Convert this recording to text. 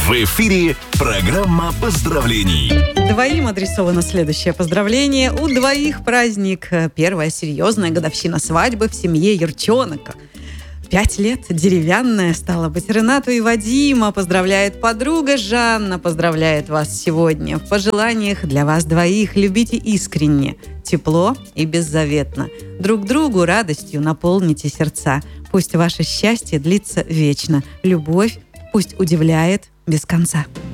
В эфире программа поздравлений. Двоим адресовано следующее поздравление. У двоих праздник. Первая серьезная годовщина свадьбы в семье Юрчонок. 5 лет, деревянная, стала быть. Ренату и Вадима поздравляет подруга Жанна. Поздравляет вас сегодня. В пожеланиях для вас двоих любите искренне, тепло и беззаветно. Друг другу радостью наполните сердца. Пусть ваше счастье длится вечно. Любовь пусть удивляет без конца.